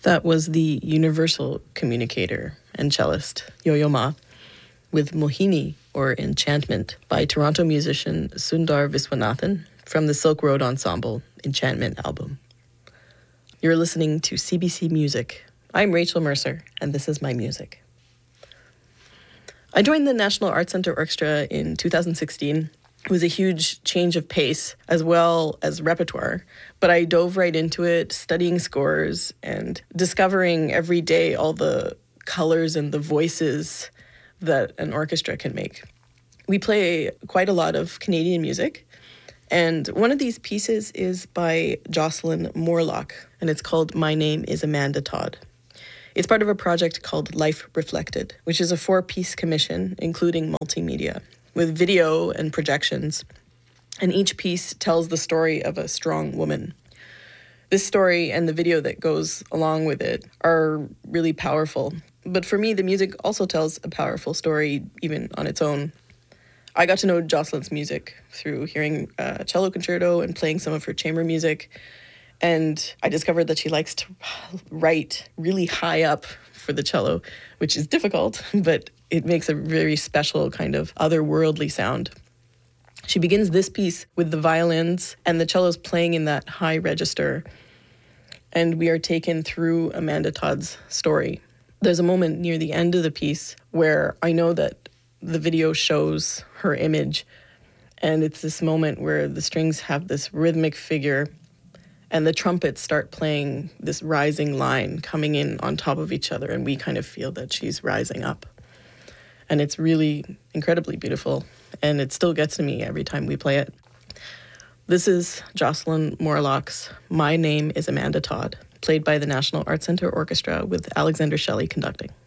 That was the universal communicator and cellist Yo-Yo Ma with Mohini, or Enchantment, by Toronto musician Sundar Viswanathan from the Silk Road Ensemble Enchantment album. You're listening to CBC Music. I'm Rachel Mercer, and this is my music. I joined the National Arts Centre Orchestra in 2016. It was a huge change of pace as well as repertoire, but I dove right into it, studying scores and discovering every day all the colors and the voices that an orchestra can make. We play quite a lot of Canadian music, and one of these pieces is by Jocelyn Morlock, and it's called My Name is Amanda Todd. It's part of a project called Life Reflected, which is a 4-piece commission, including multimedia, with video and projections, and each piece tells the story of a strong woman. This story and the video that goes along with it are really powerful, but for me, the music also tells a powerful story even on its own. I got to know Jocelyn's music through hearing a cello concerto and playing some of her chamber music, and I discovered that she likes to write really high up for the cello, which is difficult, but it makes a very special kind of otherworldly sound. She begins this piece with the violins and the cellos playing in that high register, and we are taken through Amanda Todd's story. There's a moment near the end of the piece where I know that the video shows her image, and it's this moment where the strings have this rhythmic figure and the trumpets start playing this rising line coming in on top of each other, and we kind of feel that she's rising up. And it's really incredibly beautiful, and it still gets to me every time we play it. This is Jocelyn Morlock's My Name is Amanda Todd, played by the National Arts Centre Orchestra with Alexander Shelley conducting.